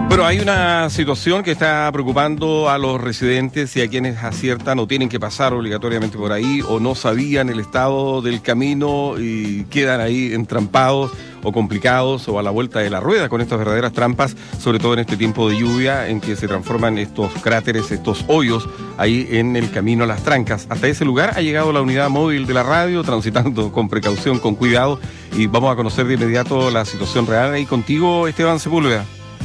Bueno, hay una situación que está preocupando a los residentes y a quienes aciertan o tienen que pasar obligatoriamente por ahí o no sabían el estado del camino y quedan ahí entrampados o complicados o a la vuelta de la rueda con estas verdaderas trampas, sobre todo en este tiempo de lluvia en que se transforman estos cráteres, estos hoyos ahí en el camino a Las Trancas. Hasta ese lugar ha llegado la unidad móvil de la radio, transitando con precaución, con cuidado, y vamos a conocer de inmediato la situación real ahí contigo, Esteban Sepúlveda.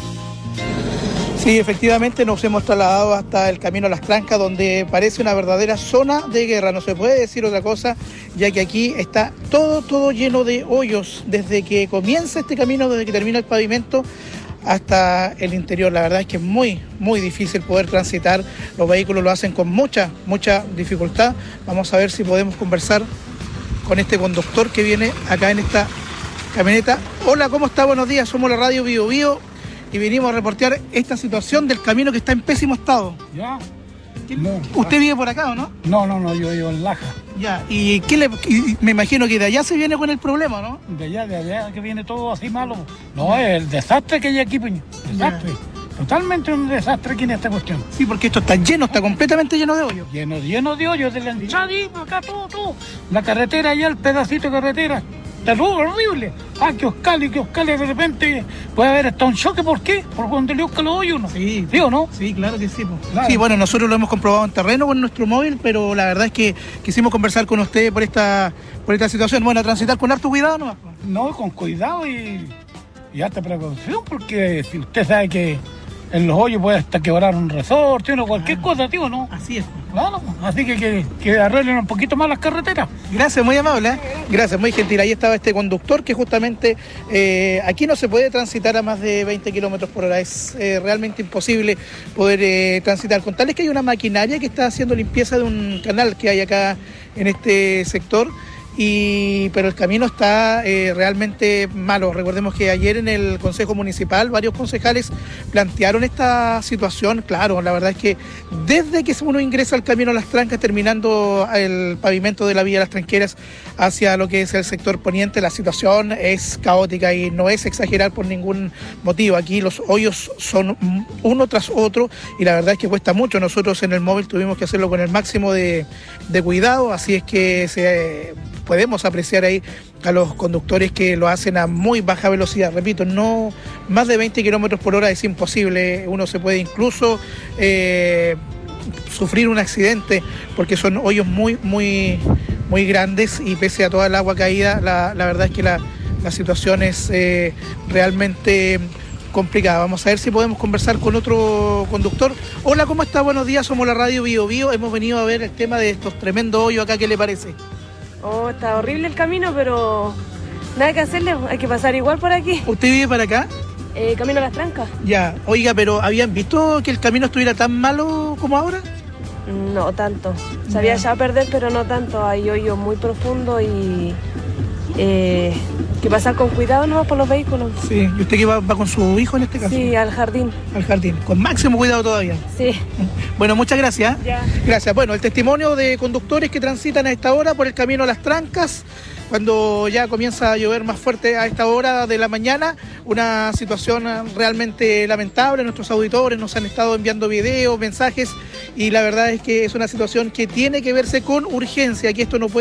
Sí, efectivamente nos hemos trasladado hasta el camino a Las Trancas, donde parece una verdadera zona de guerra, no se puede decir otra cosa, ya que aquí está todo lleno de hoyos, desde que comienza este camino, desde que termina el pavimento hasta el interior. La verdad es que es muy difícil poder transitar, los vehículos lo hacen con mucha dificultad. Vamos a ver si podemos conversar con este conductor que viene acá en esta camioneta. Hola, ¿cómo está? Buenos días, somos la radio Bio Bio y vinimos a reportear esta situación del camino que está en pésimo estado. Ya. No, ¿usted vive por acá o no? No, yo vivo en Laja. Ya, y me imagino que de allá se viene con el problema, ¿no? De allá que viene todo así malo. No, es el desastre que hay aquí, pues. Desastre. Ya. Totalmente un desastre aquí en esta cuestión. Sí, porque esto está lleno, está completamente lleno de hoyos. Lleno de hoyos, de la entrada y acá todo. La carretera allá, el pedacito de carretera. Horrible. Que Oscali de repente puede haber hasta un choque. ¿Por qué? Por cuando le busca los hoyos, ¿no? Sí. ¿Sí o no? Sí, claro que sí. Claro. Sí, bueno, nosotros lo hemos comprobado en terreno con nuestro móvil, pero la verdad es que quisimos conversar con usted por esta situación. Bueno, a transitar con harto cuidado, ¿no? No, con cuidado y harta precaución, porque si usted sabe que en los hoyos puede hasta quebrar un resorte o cualquier cosa, tío, ¿no? Así es. Claro, así que arreglen un poquito más las carreteras. Gracias, muy amable, ¿eh? Gracias, muy gentil. Ahí estaba este conductor que justamente aquí no se puede transitar a más de 20 kilómetros por hora. Es realmente imposible poder transitar. Con tal es que hay una maquinaria que está haciendo limpieza de un canal que hay acá en este sector. Pero el camino está realmente malo. Recordemos que ayer en el Consejo Municipal varios concejales plantearon esta situación. Claro, la verdad es que desde que uno ingresa al camino a Las Trancas, terminando el pavimento de la vía Las Tranqueras hacia lo que es el sector poniente, la situación es caótica y no es exagerar por ningún motivo. Aquí los hoyos son uno tras otro y la verdad es que cuesta mucho. Nosotros en el móvil tuvimos que hacerlo con el máximo de cuidado, así es que podemos apreciar ahí a los conductores que lo hacen a muy baja velocidad. Repito, no más de 20 kilómetros por hora es imposible. Uno se puede incluso sufrir un accidente porque son hoyos muy grandes y pese a toda el agua caída, la verdad es que la situación es realmente complicada. Vamos a ver si podemos conversar con otro conductor. Hola, ¿cómo está? Buenos días, somos la radio Bio Bio. Hemos venido a ver el tema de estos tremendos hoyos acá. ¿Qué le parece? Está horrible el camino, pero nada que hacerle, hay que pasar igual por aquí. ¿Usted vive para acá? Camino a Las Trancas. Ya, oiga, pero ¿habían visto que el camino estuviera tan malo como ahora? No tanto. Sabía ya perder, pero no tanto. Hay hoyos muy profundos y que pasar con cuidado nomás por los vehículos. Sí, ¿y usted que va con su hijo en este caso? Sí, al jardín. Al jardín, con máximo cuidado todavía. Sí. Bueno, muchas gracias. Ya. Gracias. Bueno, el testimonio de conductores que transitan a esta hora por el camino a Las Trancas, cuando ya comienza a llover más fuerte a esta hora de la mañana, una situación realmente lamentable. Nuestros auditores nos han estado enviando videos, mensajes, y la verdad es que es una situación que tiene que verse con urgencia, que esto no puede